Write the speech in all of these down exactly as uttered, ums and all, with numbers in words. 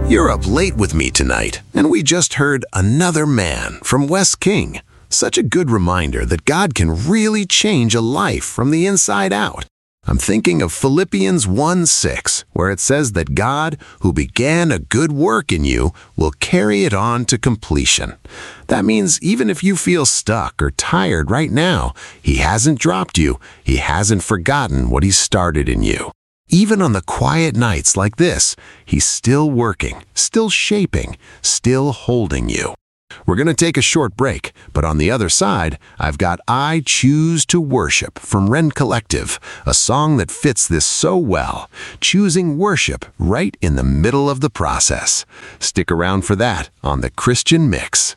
You're up late with me tonight, and we just heard Another Man from Wes King. Such a good reminder that God can really change a life from the inside out. I'm thinking of Philippians one six, where it says that God, who began a good work in you, will carry it on to completion. That means even if you feel stuck or tired right now, He hasn't dropped you. He hasn't forgotten what He started in you. Even on the quiet nights like this, He's still working, still shaping, still holding you. We're going to take a short break, but on the other side, I've got I Choose to Worship from Rend Collective, a song that fits this so well, choosing worship right in the middle of the process. Stick around for that on The Christian Mix.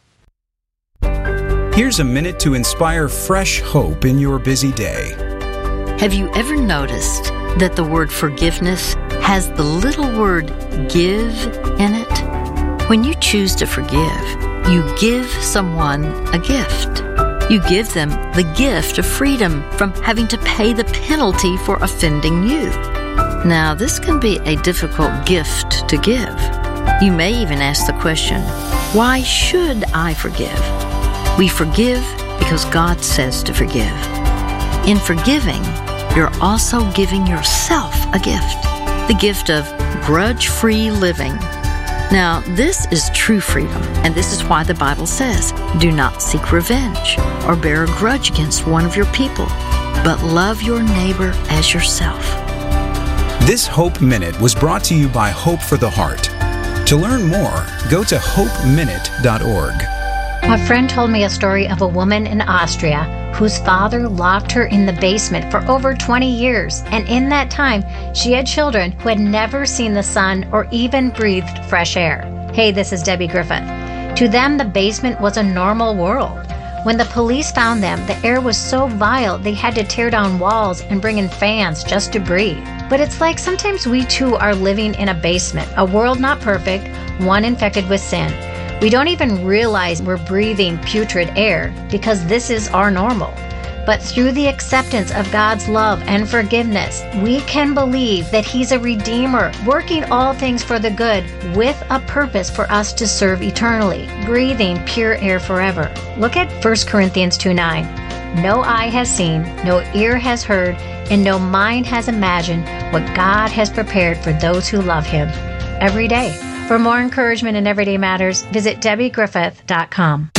Here's a minute to inspire fresh hope in your busy day. Have you ever noticed that the word forgiveness has the little word give in it? When you choose to forgive, you give someone a gift. You give them the gift of freedom from having to pay the penalty for offending you. Now, this can be a difficult gift to give. You may even ask the question, why should I forgive? We forgive because God says to forgive. In forgiving, you're also giving yourself a gift, the gift of grudge-free living. Now, this is true freedom, and this is why the Bible says, do not seek revenge or bear a grudge against one of your people, but love your neighbor as yourself. This Hope Minute was brought to you by Hope for the Heart. To learn more, go to hope minute dot org. A friend told me a story of a woman in Austria whose father locked her in the basement for over twenty years, and in that time, she had children who had never seen the sun or even breathed fresh air. Hey, this is Debbie Griffith. To them, the basement was a normal world. When the police found them, the air was so vile they had to tear down walls and bring in fans just to breathe. But it's like sometimes we too are living in a basement, a world not perfect, one infected with sin. We don't even realize we're breathing putrid air because this is our normal. But through the acceptance of God's love and forgiveness, we can believe that He's a Redeemer, working all things for the good, with a purpose for us to serve eternally, breathing pure air forever. Look at First Corinthians two nine. No eye has seen, no ear has heard, and no mind has imagined what God has prepared for those who love Him. Every day. For more encouragement in Everyday Matters, visit debbie griffith dot com.